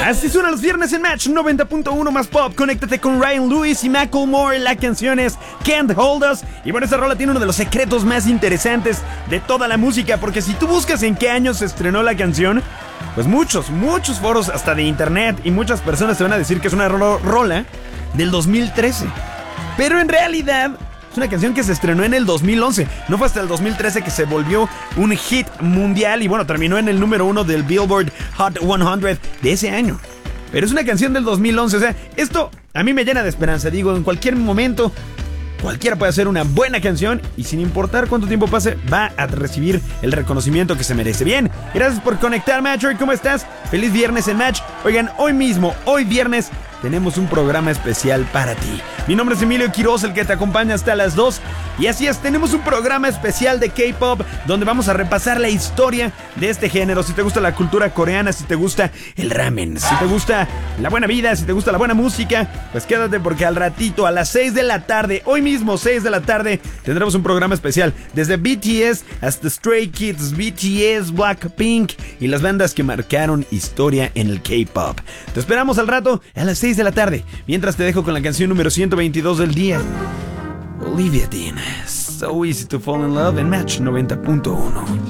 Así suenan los viernes en Match 90.1 más pop. Conéctate con Ryan Lewis y Macklemore. La canción es Can't Hold Us. Y bueno, esta rola tiene uno de los secretos más interesantes de toda la música, porque si tú buscas en qué año se estrenó la canción, pues muchos foros hasta de internet y muchas personas te van a decir que es una rola del 2013. Pero en realidad es una canción que se estrenó en el 2011. No fue hasta el 2013 que se volvió un hit mundial y bueno, terminó en el número 1 del Billboard Hot 100 de ese año. Pero es una canción del 2011, o sea, esto a mí me llena de esperanza. Digo, en cualquier momento cualquiera puede hacer una buena canción y sin importar cuánto tiempo pase, va a recibir el reconocimiento que se merece. Bien, gracias por conectar, Matcher. ¿Cómo estás? Feliz viernes en Match. Oigan, hoy viernes, tenemos un programa especial para ti. Mi nombre es Emilio Quiroz, el que te acompaña hasta las 2. Y así es, tenemos un programa especial de K-pop donde vamos a repasar la historia de este género. Si te gusta la cultura coreana, si te gusta el ramen, si te gusta la buena vida, si te gusta la buena música, pues quédate porque al ratito, a las 6 de la tarde, hoy mismo 6 de la tarde, tendremos un programa especial. Desde BTS hasta Stray Kids, BTS, Blackpink y las bandas que marcaron historia en el K-pop. Te esperamos al rato a las 6 de la tarde. Mientras te dejo con la canción número 122 del día. Olivia Dean, So Easy to Fall in Love en Match 90.1.